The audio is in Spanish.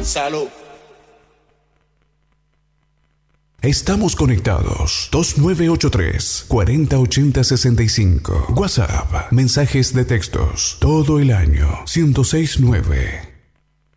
Salud. Estamos conectados. 2983-408065. WhatsApp. Mensajes de textos. Todo el año. 1069.